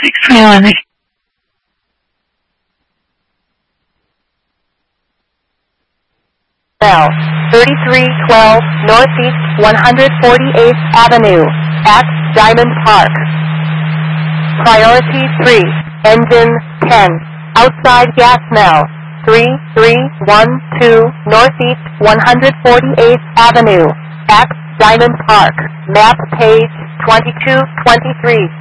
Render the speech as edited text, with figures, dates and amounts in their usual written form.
没问题。 L 3312 Northeast 148th Avenue at Diamond Park. Priority 3, engine 10, outside gas smell, 3312 Northeast 148th Avenue at Diamond Park, map page 2223.